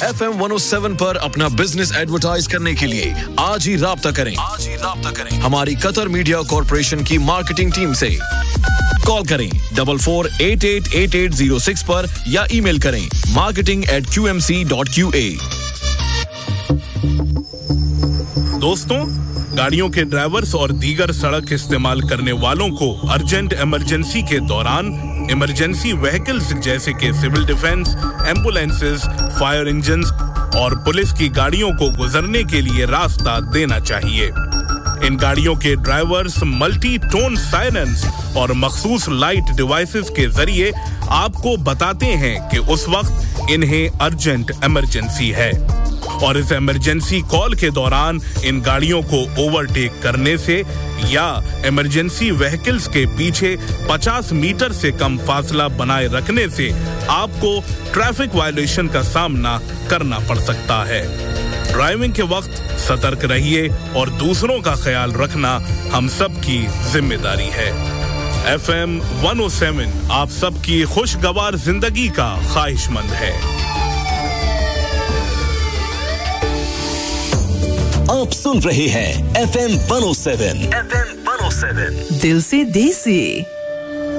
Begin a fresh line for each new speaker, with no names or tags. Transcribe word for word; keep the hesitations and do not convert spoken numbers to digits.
F M one O seven पर अपना business advertise करने के लिए आज ही राब्ता करें आज ही राब्ता करें हमारी कतर मीडिया कॉर्पोरेशन की मार्केटिंग टीम से। कॉल करें double four eight eight eight eight zero six पर या ईमेल करें marketing eight Q M C dot Q A.
दोस्तों, गाड़ियों के ड्राइवर्स और दीगर सड़क इस्तेमाल करने वालों को अर्जेंट इमरजेंसी के दौरान इमरजेंसी व्हीकल्स जैसे कि civil defence, ambulances, fire engines और पुलिस की गाड़ियों को गुजरने के लिए रास्ता देना चाहिए। इन गाड़ियों के ड्राइवर्स मल्टी टोन सायरन्स और मखसूस लाइट डिवाइसेस के जरिए आपको बताते हैं कि उस वक्त इन्हें अर्जेंट इमरजेंसी है और इस इमरजेंसी कॉल के दौरान इन गाड़ियों को ओवरटेक करने से या इमरजेंसी व्हीकल्स के पीछे पचास मीटर से कम फासला बनाए रखने से आपको ट्रैफिक वायलेशन का सामना करना पड़ सकता है। ड्राइविंग के वक्त सतर्क रहिए और दूसरों का ख्याल रखना हम सब की जिम्मेदारी है। F M one O seven आप सबकी खुशगवार जिंदगी का ख्वाहिशमंद है।
आप सुन रहे हैं F M one O seven. F M one O seven,
दिल से देसी।